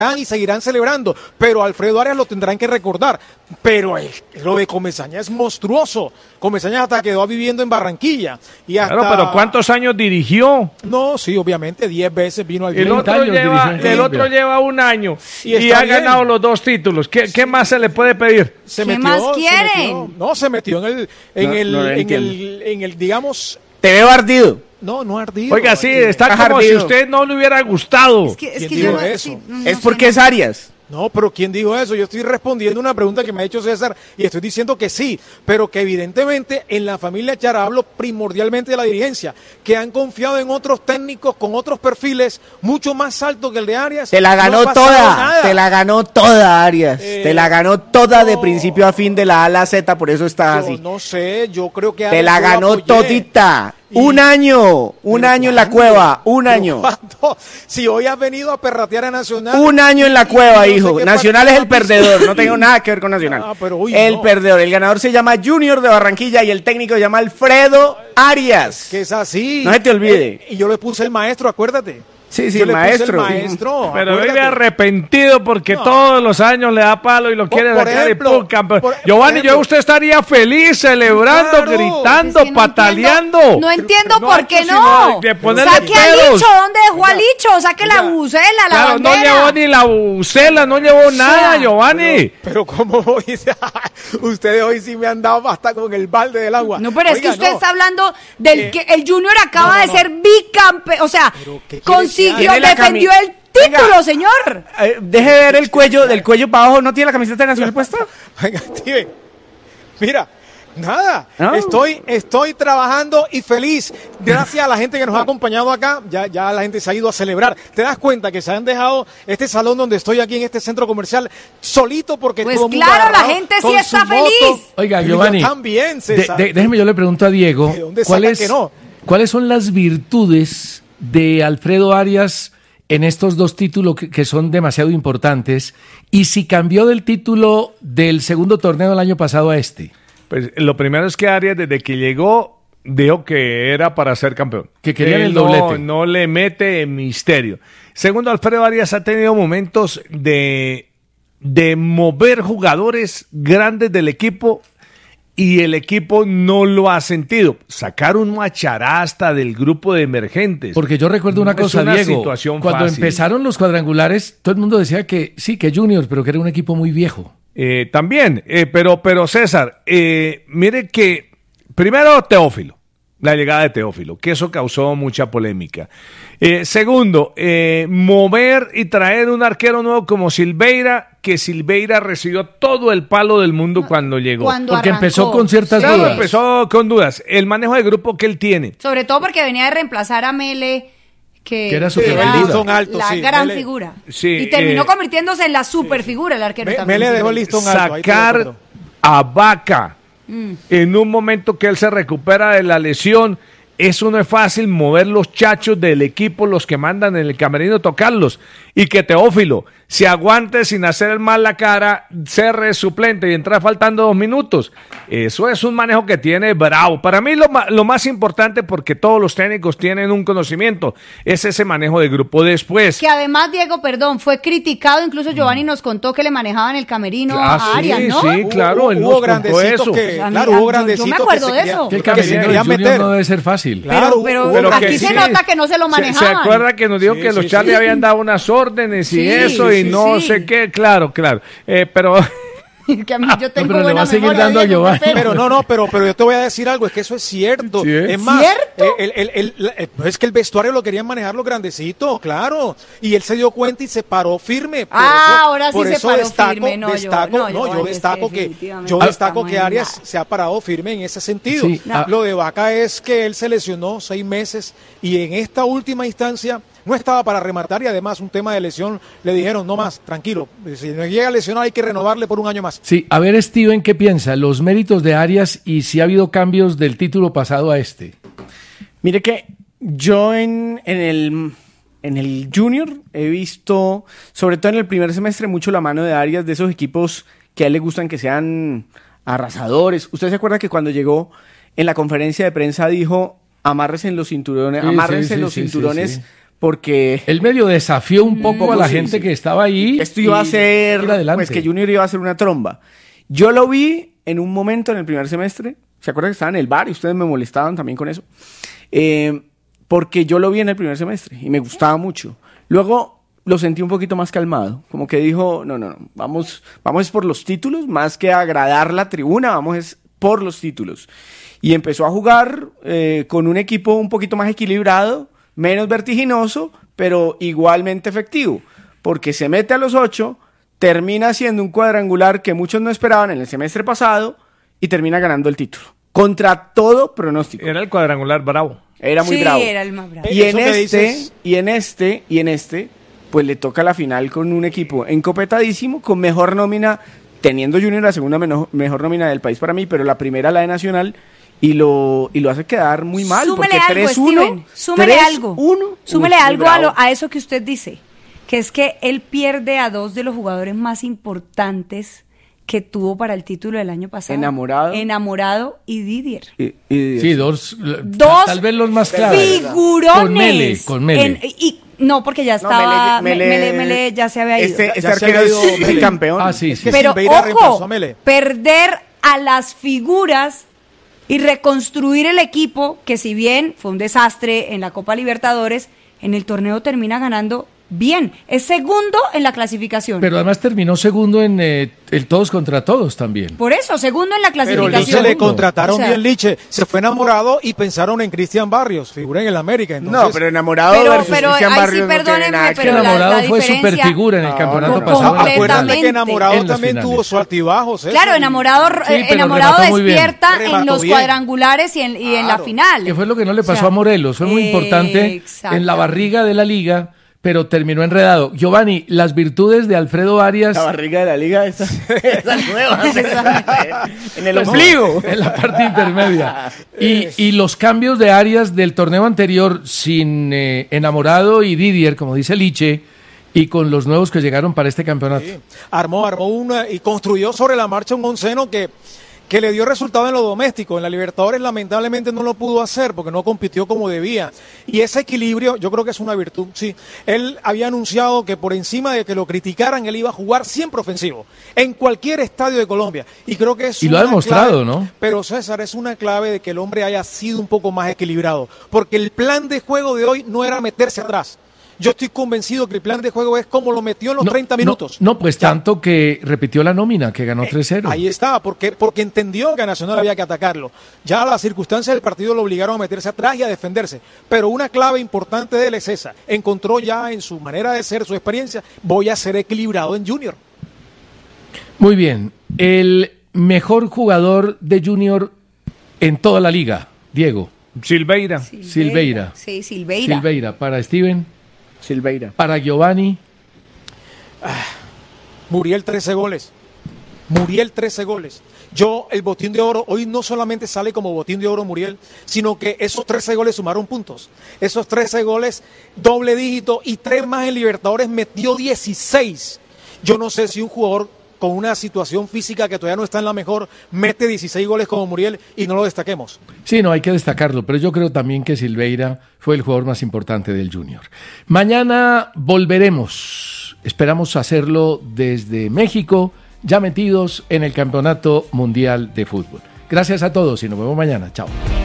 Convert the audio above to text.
y seguirán celebrando, pero Alfredo Arias lo tendrán que recordar. Pero lo de Comesaña es monstruoso. Comesaña hasta quedó viviendo en Barranquilla. Y hasta... Claro, pero ¿cuántos años dirigió? No, sí, obviamente, 10 veces vino al El otro lleva un año y ha ganado los 2 títulos. ¿Qué más se le puede pedir? ¿Qué más quieren? Se metió en el, digamos... Te veo ardido. No ardido. Oiga, sí, está como ardido. Si usted no le hubiera gustado. Es que yo no, eso? Sí, es porque es Arias. No, pero ¿quién dijo eso? Yo estoy respondiendo una pregunta que me ha hecho César y estoy diciendo que sí, pero que evidentemente en la familia Chara, hablo primordialmente de la dirigencia, que han confiado en otros técnicos con otros perfiles mucho más altos que el de Arias. Te la ganó toda, Arias. Te la ganó toda de principio a fin, de la A a la Z, por eso está así. No sé, yo creo que Arias te la ganó todita. Un año en la cueva, un año. ¿Cuándo? Si hoy has venido a perratear a Nacional. Un año en la cueva, hijo. Nacional es el perdedor, no tengo nada que ver con Nacional. Perdedor, el ganador se llama Junior de Barranquilla y el técnico se llama Alfredo Arias. Que es así. No se te olvide. Y yo le puse el maestro, acuérdate. Sí, maestro. Pero vive arrepentido porque todos los años le da palo y lo quiere sacar de Pucca. Giovanni, usted estaría feliz, celebrando, gritando, es que pataleando. No entiendo por qué no. Saque a Licho, ¿dónde dejó a Licho? Saque la bucela, la bandera. No llevó ni la bucela, no llevó nada, Giovanni. Pero ¿cómo voy? Ustedes hoy sí me han dado hasta con el balde del agua. No, pero es que usted está hablando del que el Junior acaba de ser bicampeón, o sea, defendió el título. Venga, señor. Deje ver el cuello, del cuello para abajo. ¿No tiene la camiseta nacional puesta? Venga, tío. Mira, nada. ¿No? Estoy trabajando y feliz. Gracias a la gente que nos ha acompañado acá. Ya la gente se ha ido a celebrar. ¿Te das cuenta que se han dejado este salón donde estoy aquí en este centro comercial solito porque pues todo el mundo claro, la gente sí está feliz. Oiga, Giovanni. También, César. Déjeme, yo le pregunto a Diego. ¿Cuáles son las virtudes de Alfredo Arias en estos 2 títulos que son demasiado importantes, y si cambió del título del segundo torneo del año pasado a este? Pues lo primero es que Arias, desde que llegó, dijo que era para ser campeón. Que querían el doblete. No le mete misterio. Segundo, Alfredo Arias ha tenido momentos de mover jugadores grandes del equipo y el equipo no lo ha sentido. Sacar un Macharasta del grupo de emergentes. Porque yo recuerdo una cosa, Diego, cuando empezaron los cuadrangulares, todo el mundo decía que sí, que Junior, pero que era un equipo muy viejo. También, pero César, mire que primero Teófilo, la llegada de Teófilo, que eso causó mucha polémica. Segundo, mover y traer un arquero nuevo como Silveira, que Silveira recibió todo el palo del mundo cuando llegó. Porque empezó con ciertas dudas. Empezó con dudas. El manejo de grupo que él tiene. Sobre todo porque venía de reemplazar a Mele, que era la gran figura. Sí, y terminó convirtiéndose en la superfigura el arquero también. Mele dejó el listón alto. Sacar a Vaca en un momento que él se recupera de la lesión. Eso no es fácil, mover los chachos del equipo, los que mandan en el camerino, tocarlos. Y que Teófilo se aguante sin hacer mal la cara, ser suplente y entrar faltando 2 minutos. Eso es un manejo que tiene bravo. Para mí lo más importante, porque todos los técnicos tienen un conocimiento, es ese manejo de grupo. Después... Que además, Diego, fue criticado, incluso Giovanni nos contó que le manejaban el camerino a Arias, ¿no? Sí, claro, él hubo nos contó eso. Hubo grandecitos. Yo me acuerdo de eso. Que el camerino del Junior no debe ser fácil. Pero aquí se nota que no se lo manejaban. ¿Se acuerda que nos dijo que los Charlie habían dado unas órdenes y eso y no sé qué? Claro. Pero... que a mí yo tengo pero buena le va a seguir memoria, dando a Giovanni. Pero yo te voy a decir algo, es que eso es cierto. ¿Sí? Es más, ¿Cierto? Es que el vestuario lo querían manejar los grandecitos, claro. Y él se dio cuenta y se paró firme. Ahora sí se paró firme. Yo destaco que Arias se ha parado firme en ese sentido. Sí, Lo de Vaca es que él se lesionó 6 meses y en esta última instancia no estaba para rematar, y además un tema de lesión, le dijeron, no más, tranquilo, si no llega a lesionar hay que renovarle por un año más. Sí, a ver, Steven, ¿qué piensa? Los méritos de Arias y si ha habido cambios del título pasado a este. Mire que yo en el Junior he visto, sobre todo en el primer semestre, mucho la mano de Arias, de esos equipos que a él le gustan que sean arrasadores. ¿Usted se acuerda que cuando llegó en la conferencia de prensa dijo, amárrense los cinturones, porque el medio desafió un poco a la gente que estaba ahí. Esto iba a ser, pues que Junior iba a ser una tromba. Yo lo vi en un momento en el primer semestre. ¿Se acuerdan que estaba en el bar y ustedes me molestaban también con eso? Porque yo lo vi en el primer semestre y me gustaba mucho. Luego lo sentí un poquito más calmado, como que dijo, no, vamos por los títulos, más que agradar la tribuna, vamos por los títulos. Y empezó a jugar con un equipo un poquito más equilibrado, menos vertiginoso, pero igualmente efectivo, porque se mete a los 8, termina siendo un cuadrangular que muchos no esperaban en el semestre pasado y termina ganando el título, contra todo pronóstico. Era el cuadrangular bravo. Era muy bravo. Sí, era el más bravo. Y en este, pues le toca la final con un equipo encopetadísimo, con mejor nómina, teniendo Junior la segunda mejor nómina del país para mí, pero la primera la de Nacional, y lo hace quedar muy mal. Súmele porque algo, 3-1, Steven, súmele algo. 3-1, súmele algo a eso que usted dice, que es que él pierde a dos de los jugadores más importantes que tuvo para el título del año pasado. Enamorado y Didier. Sí, dos tal vez los más claves. Figurones. Con Mele. No, porque ya estaba. Mele ya se había ido. Este arquero es el campeón. Ah, sí. Pero ojo, perder a las figuras y reconstruir el equipo, que si bien fue un desastre en la Copa Libertadores, en el torneo termina ganando bien. Es segundo en la clasificación. Pero además terminó segundo en el todos contra todos también. Por eso, segundo en la clasificación. Pero Liche le contrataron bien Liche. Se fue Enamorado y pensaron en Cristian Barrios, figura en el América. Entonces, no, pero Enamorado versus Cristian Barrios sí, perdónenme, pero Enamorado fue superfigura en el campeonato pasado. Acuérdate que Enamorado también tuvo su altibajos. Claro, Enamorado despierta en los cuadrangulares y en la final. Que fue lo que no le pasó a Morelos. Fue muy importante en la barriga de la liga, pero terminó enredado. Giovanni, las virtudes de Alfredo Arias... La barriga de la liga, esa nueva. En el ombligo. En la parte intermedia. Y los cambios de Arias del torneo anterior sin Enamorado y Didier, como dice Liche, y con los nuevos que llegaron para este campeonato. Sí. Armó una y construyó sobre la marcha un onceno que le dio resultado en lo doméstico. En la Libertadores lamentablemente no lo pudo hacer porque no compitió como debía. Y ese equilibrio yo creo que es una virtud, sí. Él había anunciado que por encima de que lo criticaran, él iba a jugar siempre ofensivo, en cualquier estadio de Colombia. Y creo que es y lo ha demostrado, clave, ¿no? Pero César, es una clave de que el hombre haya sido un poco más equilibrado. Porque el plan de juego de hoy no era meterse atrás. Yo estoy convencido que el plan de juego es como lo metió en los 30 minutos. No, pues tanto que repitió la nómina, que ganó 3-0. Ahí está, porque entendió que a Nacional había que atacarlo. Ya las circunstancias del partido lo obligaron a meterse atrás y a defenderse. Pero una clave importante de él es esa. Encontró ya en su manera de ser, su experiencia, voy a ser equilibrado en Junior. Muy bien. El mejor jugador de Junior en toda la liga, Diego. Silveira. Sí, Silveira. Silveira. Para Steven. Silveira. Para Giovanni. Muriel 13 goles. El botín de oro hoy no solamente sale como botín de oro Muriel, sino que esos 13 goles sumaron puntos. Esos 13 goles, doble dígito y 3 más en Libertadores, metió 16. Yo no sé si un jugador con una situación física que todavía no está en la mejor, mete 16 goles como Muriel y no lo destaquemos. Sí, no, hay que destacarlo, pero yo creo también que Silveira fue el jugador más importante del Junior. Mañana volveremos, esperamos hacerlo desde México, ya metidos en el Campeonato Mundial de Fútbol. Gracias a todos y nos vemos mañana. Chao.